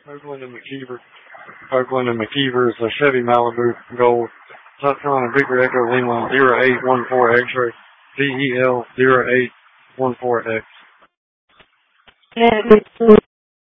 Oakland and McKeever. Oakland and McKeever is a Chevy Malibu Gold. Toptron and Victor Echo Lima 0814 X-ray. VEL 0814X.